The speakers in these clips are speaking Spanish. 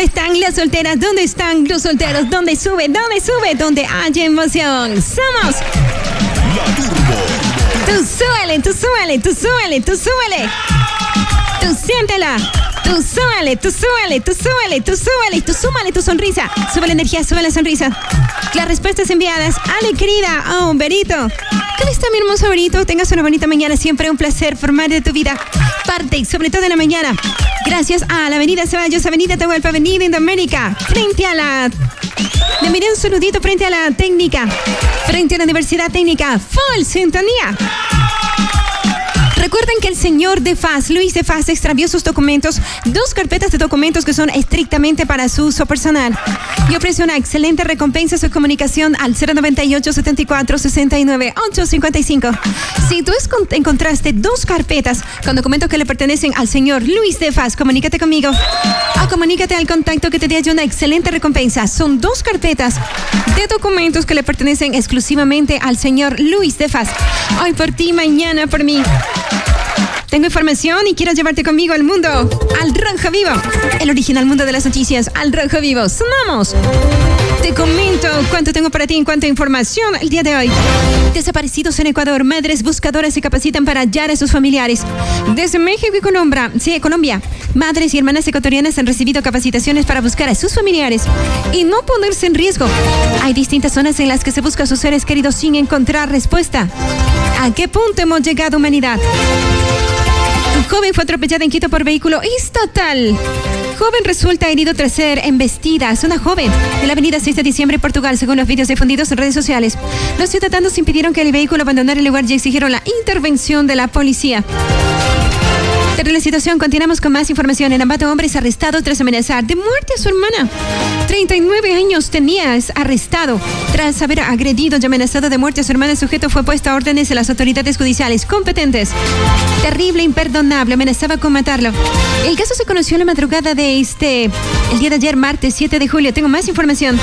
están las solteras? ¿Dónde están los solteros? ¿Dónde sube? ¿Dónde sube? ¿Dónde hay emoción? Somos La Turbo. Tú súbele, tú súbele, tú súbele, tú súbele. Tú siéntela. Tú súbele, tú súbele, tú súbele, tú súbele. Tú súmale tu sonrisa. Sube la energía, sube la sonrisa. Las respuestas enviadas. Ale, querida. Oh, Berito. ¿Cómo está mi hermoso Berito? Tengas una bonita mañana. Siempre un placer formar de tu vida parte, sobre todo en la mañana. Gracias a la Avenida Ceballos, Avenida Atahualpa, Avenida Indoamérica. Frente a la... Le miré un saludito frente a la técnica. Frente a la Universidad Técnica. Full sintonía. Recuerden que el señor de FAS, Luis de FAS, extravió sus documentos, 2 carpetas de documentos que son estrictamente para su uso personal. Y ofrece una excelente recompensa. Su comunicación al 098 74 69 855. Si tú encontraste 2 carpetas con documentos que le pertenecen al señor Luis de FAS, comunícate conmigo o comunícate al contacto que te dé una excelente recompensa. Son 2 carpetas de documentos que le pertenecen exclusivamente al señor Luis de FAS. Hoy por ti, mañana por mí. Tengo información y quiero llevarte conmigo al mundo, al Rojo Vivo, el original mundo de las noticias, al Rojo Vivo. ¡Sonamos! Te comento cuánto tengo para ti en cuanto a información el día de hoy. Desaparecidos en Ecuador, madres buscadoras se capacitan para hallar a sus familiares. Desde México y Colombia, madres y hermanas ecuatorianas han recibido capacitaciones para buscar a sus familiares y no ponerse en riesgo. Hay distintas zonas en las que se busca a sus seres queridos sin encontrar respuesta. ¿A qué punto hemos llegado, humanidad? Un joven fue atropellado en Quito por vehículo estatal. Joven resulta herido tras ser embestida. Es una joven en la avenida 6 de diciembre, Portugal, según los vídeos difundidos en redes sociales. Los ciudadanos impidieron que el vehículo abandonara el lugar y exigieron la intervención de la policía. Tras la situación, continuamos con más información. En Ambato, hombre es arrestado tras amenazar de muerte a su hermana. 39 años tenía, es arrestado. Tras haber agredido y amenazado de muerte a su hermana, el sujeto fue puesto a órdenes de las autoridades judiciales competentes. Terrible, imperdonable, amenazaba con matarlo. El caso se conoció en la madrugada de el día de ayer, martes 7 de julio. Tengo más información.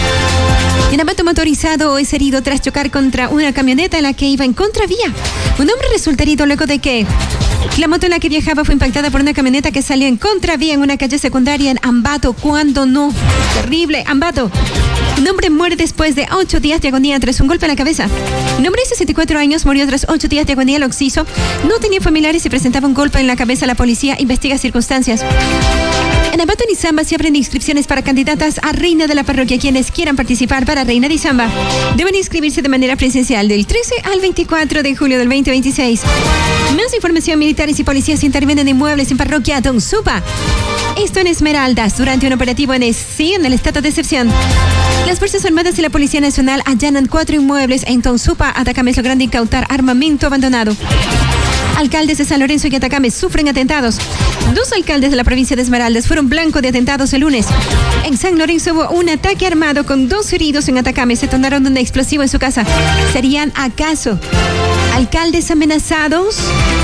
En Ambato, motorizado es herido tras chocar contra una camioneta en la que iba en contravía. Un hombre resulta herido luego de que la moto en la que viajaba fue impactada por una camioneta que salió en contravía en una calle secundaria en Ambato. ¿Cuándo no? Terrible, Ambato. Un hombre muere después de 8 días de agonía tras un golpe en la cabeza. Un hombre de 64 años murió tras 8 días de agonía al occiso. No tenía familiares y presentaba un golpe en la cabeza. La policía investiga circunstancias. En Ambato, en Izamba, se abren inscripciones para candidatas a reina de la parroquia. Quienes quieran participar para reina de Izamba deben inscribirse de manera presencial del 13 al 24 de julio del 2026. Más información. Militares y policías intervienen en inmuebles en parroquia Don Supa. Esto en Esmeraldas, durante un operativo en el estado de excepción. Las Fuerzas Armadas y la Policía Nacional allanan 4 inmuebles en Tonsupa, Atacama, logrando incautar armamento abandonado. Alcaldes de San Lorenzo y Atacama sufren atentados. 2 alcaldes de la provincia de Esmeraldas fueron blanco de atentados el lunes. En San Lorenzo hubo un ataque armado con 2 heridos. En Atacama se detonaron un explosivo en su casa. ¿Serían acaso alcaldes amenazados?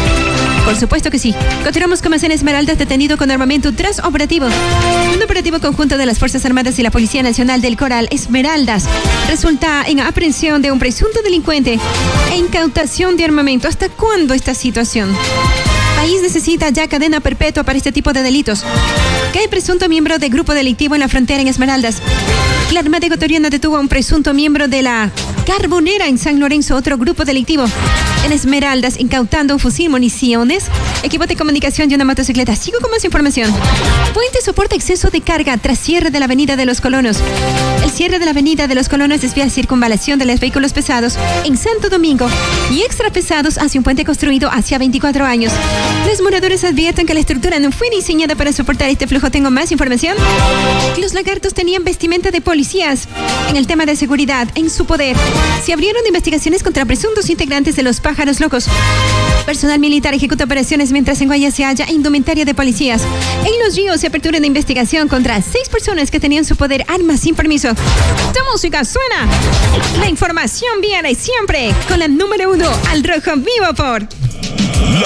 Por supuesto que sí. Continuamos con más en Esmeraldas, detenido con armamento tras operativo. Un operativo conjunto de las Fuerzas Armadas y la Policía Nacional del Coral Esmeraldas resulta en aprehensión de un presunto delincuente e incautación de armamento. ¿Hasta cuándo esta situación? País necesita ya cadena perpetua para este tipo de delitos. Cae presunto miembro de grupo delictivo en la frontera en Esmeraldas. La Armada ecuatoriana detuvo a un presunto miembro de la Carbonera en San Lorenzo, otro grupo delictivo. En Esmeraldas, incautando un fusil, municiones, equipo de comunicación y una motocicleta. Sigo con más información. Puente soporta exceso de carga tras cierre de la Avenida de los Colonos. El cierre de la Avenida de los Colonos desvía la circunvalación de los vehículos pesados en Santo Domingo y extra pesados hacia un puente construido hacia 24 años. Los moradores advierten que la estructura no fue diseñada para soportar este flujo. Tengo más información. Los lagartos tenían vestimenta de policías. En el tema de seguridad, en su poder, se abrieron investigaciones contra presuntos integrantes de los pájaros locos. Personal militar ejecuta operaciones mientras en Guaya se halla indumentaria de policías. En Los Ríos se apertura una investigación contra 6 personas que tenían en su poder armas sin permiso. ¡Tu música suena! La información viene siempre con la número 1 al Rojo Vivo por...